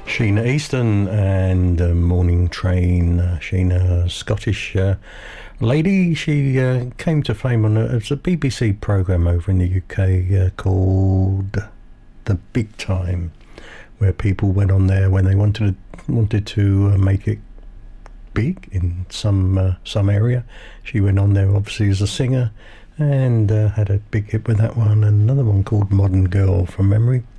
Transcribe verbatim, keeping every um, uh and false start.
Sheena Easton and uh, Morning Train. Uh, Sheena, a Scottish uh, lady. She uh, came to fame on a, it was a B B C programme over in the U K uh, called The Big Time, where people went on there when they wanted to, wanted to uh, make it big in some uh, some area. She went on there obviously as a singer and uh, had a big hit with that one, and another one called Modern Girl from memory.